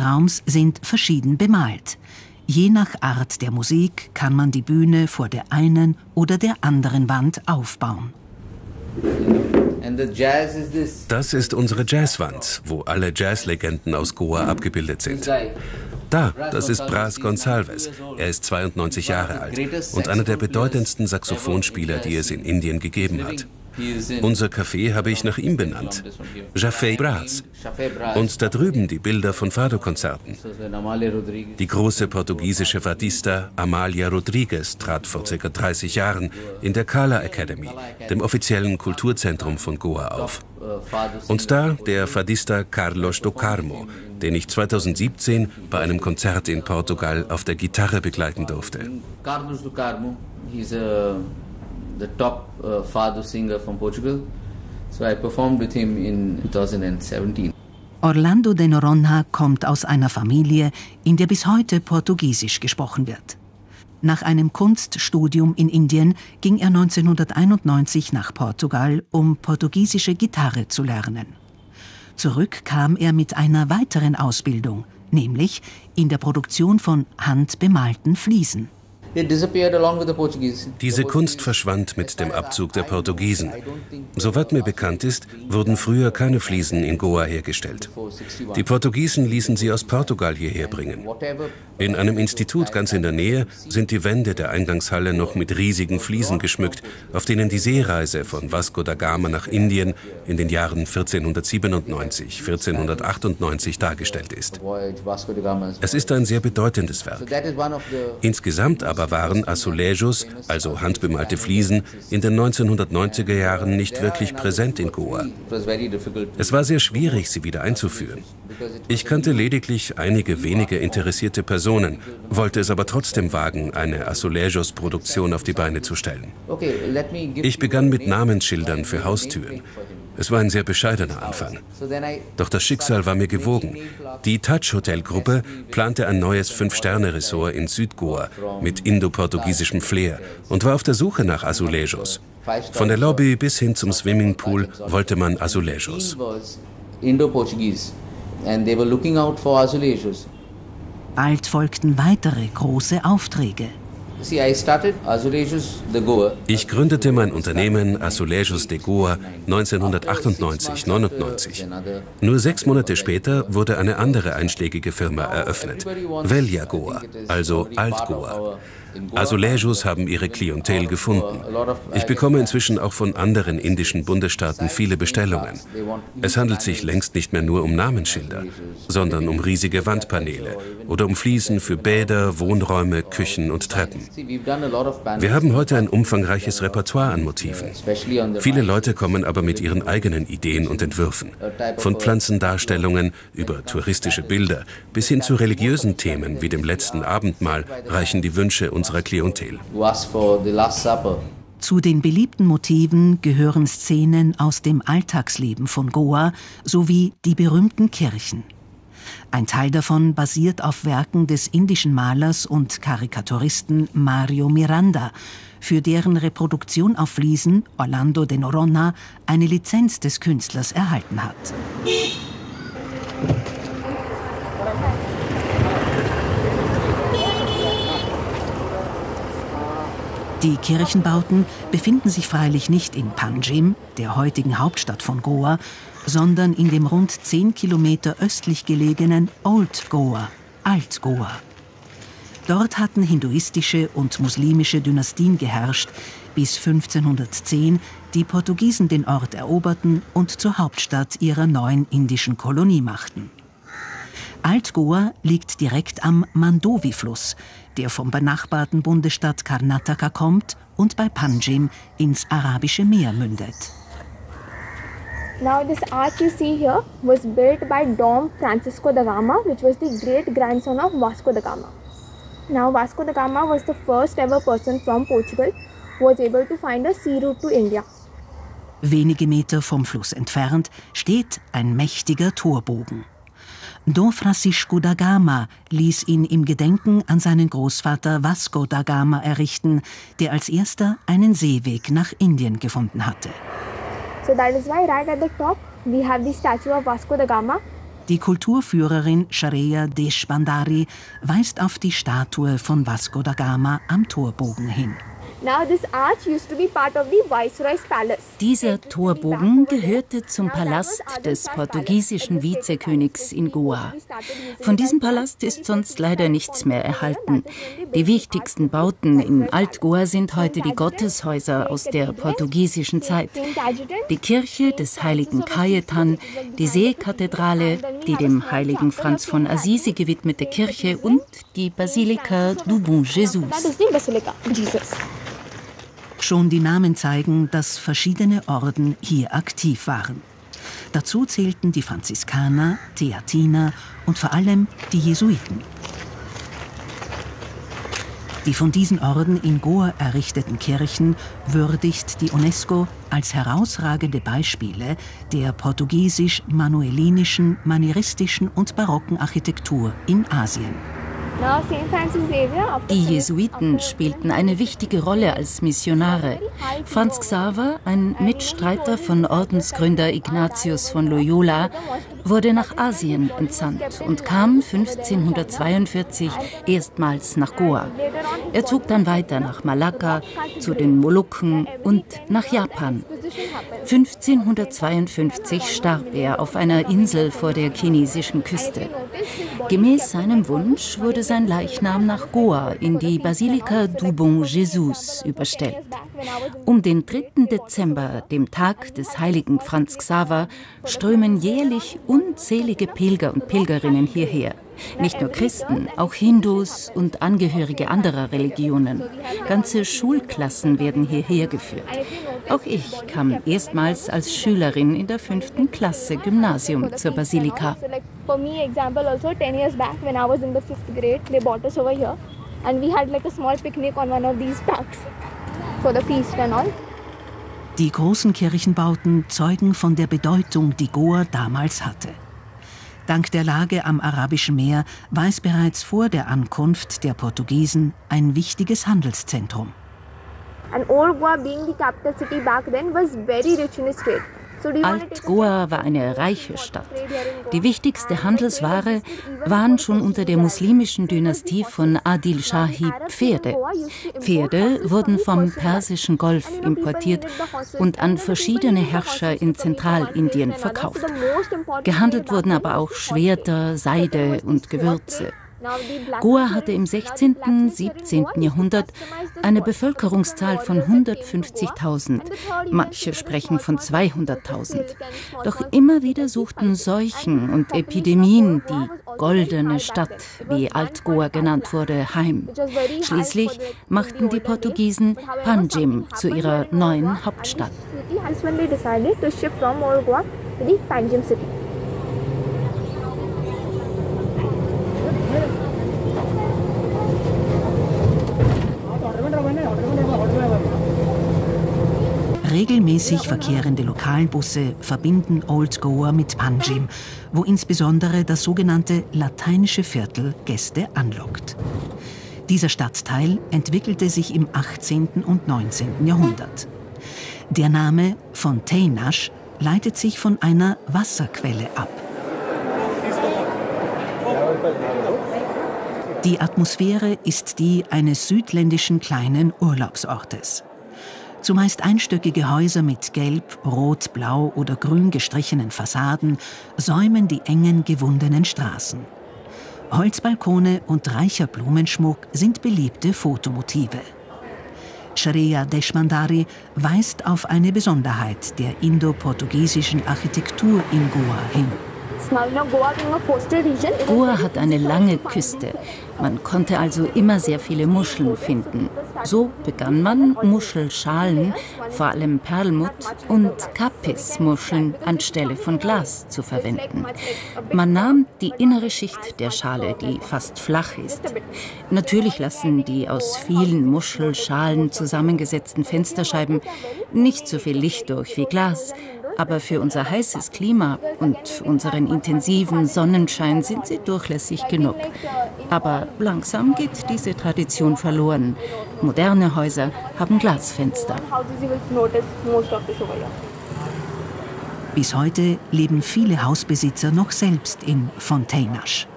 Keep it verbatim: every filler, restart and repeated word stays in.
Konzertraums sind verschieden bemalt. Je nach Art der Musik kann man die Bühne vor der einen oder der anderen Wand aufbauen. Das ist unsere Jazzwand, wo alle Jazzlegenden aus Goa abgebildet sind. Da, das ist Brás Gonçalves. Er ist zweiundneunzig Jahre alt und einer der bedeutendsten Saxophonspieler, die es in Indien gegeben hat. Unser Café habe ich nach ihm benannt, Café Brás. Und da drüben die Bilder von Fado-Konzerten. Die große portugiesische Fadista Amália Rodrigues trat vor ca. dreißig Jahren in der Kala Academy, dem offiziellen Kulturzentrum von Goa, auf. Und da der Fadista Carlos do Carmo, den ich zweitausendsiebzehn bei einem Konzert in Portugal auf der Gitarre begleiten durfte. Carlos do Carmo, he's a the top uh, fado singer from Portugal. So I performed with him in twenty seventeen. Orlando de Noronha kommt aus einer Familie, in der bis heute Portugiesisch gesprochen wird. Nach einem Kunststudium in Indien ging er neunzehnhunderteinundneunzig nach Portugal, um portugiesische Gitarre zu lernen. Zurück kam er mit einer weiteren Ausbildung, nämlich in der Produktion von handbemalten Fliesen. Diese Kunst verschwand mit dem Abzug der Portugiesen. Soweit mir bekannt ist, wurden früher keine Fliesen in Goa hergestellt. Die Portugiesen ließen sie aus Portugal hierher bringen. In einem Institut ganz in der Nähe sind die Wände der Eingangshalle noch mit riesigen Fliesen geschmückt, auf denen die Seereise von Vasco da Gama nach Indien in den Jahren vierzehnhundertsiebenundneunzig, vierzehnhundertachtundneunzig dargestellt ist. Es ist ein sehr bedeutendes Werk. Insgesamt aber waren Azulejos, also handbemalte Fliesen, in den neunzehnhundertneunziger Jahren nicht wirklich präsent in Goa. Es war sehr schwierig, sie wieder einzuführen. Ich kannte lediglich einige wenige interessierte Personen, wollte es aber trotzdem wagen, eine Azulejos-Produktion auf die Beine zu stellen. Ich begann mit Namensschildern für Haustüren. Es war ein sehr bescheidener Anfang. Doch das Schicksal war mir gewogen. Die Taj Hotel-Gruppe plante ein neues Fünf-Sterne-Resort in Südgoa mit indo-portugiesischem Flair und war auf der Suche nach Azulejos. Von der Lobby bis hin zum Swimmingpool wollte man Azulejos. Bald folgten weitere große Aufträge. Ich gründete mein Unternehmen Azulejos de Goa neunzehnhundertachtundneunzig neunundneunzig. Nur sechs Monate später wurde eine andere einschlägige Firma eröffnet, Velha Goa, also Alt-Goa. Azulejos haben ihre Klientel gefunden. Ich bekomme inzwischen auch von anderen indischen Bundesstaaten viele Bestellungen. Es handelt sich längst nicht mehr nur um Namensschilder, sondern um riesige Wandpaneele oder um Fliesen für Bäder, Wohnräume, Küchen und Treppen. Wir haben heute ein umfangreiches Repertoire an Motiven. Viele Leute kommen aber mit ihren eigenen Ideen und Entwürfen. Von Pflanzendarstellungen über touristische Bilder bis hin zu religiösen Themen wie dem letzten Abendmahl reichen die Wünsche unserer Klientel. Zu den beliebten Motiven gehören Szenen aus dem Alltagsleben von Goa sowie die berühmten Kirchen. Ein Teil davon basiert auf Werken des indischen Malers und Karikaturisten Mario Miranda, für deren Reproduktion auf Fliesen Orlando de Noronha eine Lizenz des Künstlers erhalten hat. Die Kirchenbauten befinden sich freilich nicht in Panjim, der heutigen Hauptstadt von Goa, sondern in dem rund zehn Kilometer östlich gelegenen Old Goa, Alt-Goa. Dort hatten hinduistische und muslimische Dynastien geherrscht, bis fünfzehnhundertzehn die Portugiesen den Ort eroberten und zur Hauptstadt ihrer neuen indischen Kolonie machten. Alt-Goa liegt direkt am Mandovi-Fluss, der vom benachbarten Bundesstaat Karnataka kommt und bei Panjim ins Arabische Meer mündet. Now this arch you see here was built by Dom Francisco da Gama, which was the great grandson of Vasco da Gama. Now Vasco da Gama was the first ever person from Portugal who was able to find a sea route to India. Wenige Meter vom Fluss entfernt steht ein mächtiger Torbogen. Dom Francisco da Gama ließ ihn im Gedenken an seinen Großvater Vasco da Gama errichten, der als erster einen Seeweg nach Indien gefunden hatte. So that is why right at the top we have the statue of Vasco da Gama, Die Kulturführerin Shreya Deshpandari weist auf die Statue von Vasco da Gama am Torbogen hin. Dieser Torbogen gehörte zum Palast des portugiesischen Vizekönigs in Goa. Von diesem Palast ist sonst leider nichts mehr erhalten. Die wichtigsten Bauten in Alt-Goa sind heute die Gotteshäuser aus der portugiesischen Zeit. Die Kirche des heiligen Cajetan, die Seekathedrale, die dem heiligen Franz von Assisi gewidmete Kirche und die Basilika do Bom Jesus. Schon die Namen zeigen, dass verschiedene Orden hier aktiv waren. Dazu zählten die Franziskaner, Theatiner und vor allem die Jesuiten. Die von diesen Orden in Goa errichteten Kirchen würdigt die UNESCO als herausragende Beispiele der portugiesisch-manuelinischen, manieristischen und barocken Architektur in Asien. Die Jesuiten spielten eine wichtige Rolle als Missionare. Franz Xaver, ein Mitstreiter von Ordensgründer Ignatius von Loyola, wurde nach Asien entsandt und kam fünfzehnhundertzweiundvierzig erstmals nach Goa. Er zog dann weiter nach Malakka, zu den Molukken und nach Japan. fünfzehnhundertzweiundfünfzig starb er auf einer Insel vor der chinesischen Küste. Gemäß seinem Wunsch wurde sein Leichnam nach Goa in die Basilika do Bom Jesus überstellt. Um den dritten Dezember, dem Tag des heiligen Franz Xaver, strömen jährlich unzählige Pilger und Pilgerinnen hierher. Nicht nur Christen, auch Hindus und Angehörige anderer Religionen. Ganze Schulklassen werden hierher geführt. Auch ich kam erstmals als Schülerin in der fünften Klasse Gymnasium zur Basilika. Die großen Kirchenbauten zeugen von der Bedeutung, die Goa damals hatte. Dank der Lage am Arabischen Meer war es bereits vor der Ankunft der Portugiesen ein wichtiges Handelszentrum. Alt-Goa war eine reiche Stadt. Die wichtigste Handelsware waren schon unter der muslimischen Dynastie von Adil Shahi Pferde. Pferde wurden vom Persischen Golf importiert und an verschiedene Herrscher in Zentralindien verkauft. Gehandelt wurden aber auch Schwerter, Seide und Gewürze. Goa hatte im sechzehnten, siebzehnten Jahrhundert eine Bevölkerungszahl von hundertfünfzigtausend. Manche sprechen von zweihunderttausend. Doch immer wieder suchten Seuchen und Epidemien die goldene Stadt, wie Alt-Goa genannt wurde, heim. Schließlich machten die Portugiesen Panjim zu ihrer neuen Hauptstadt. Regelmäßig verkehrende Lokalbusse verbinden Old Goa mit Panjim, wo insbesondere das sogenannte lateinische Viertel Gäste anlockt. Dieser Stadtteil entwickelte sich im achtzehnten und neunzehnten Jahrhundert. Der Name Fonteinas leitet sich von einer Wasserquelle ab. Die Atmosphäre ist die eines südländischen kleinen Urlaubsortes. Zumeist einstöckige Häuser mit gelb, rot, blau oder grün gestrichenen Fassaden säumen die engen, gewundenen Straßen. Holzbalkone und reicher Blumenschmuck sind beliebte Fotomotive. Shreya Deshpandari weist auf eine Besonderheit der indo-portugiesischen Architektur in Goa hin. Goa hat eine lange Küste. Man konnte also immer sehr viele Muscheln finden. So begann man, Muschelschalen, vor allem Perlmutt und Kapis-Muscheln anstelle von Glas zu verwenden. Man nahm die innere Schicht der Schale, die fast flach ist. Natürlich lassen die aus vielen Muschelschalen zusammengesetzten Fensterscheiben nicht so viel Licht durch wie Glas. Aber für unser heißes Klima und unseren intensiven Sonnenschein sind sie durchlässig genug. Aber langsam geht diese Tradition verloren. Moderne Häuser haben Glasfenster. Bis heute leben viele Hausbesitzer noch selbst in Fonteinasch.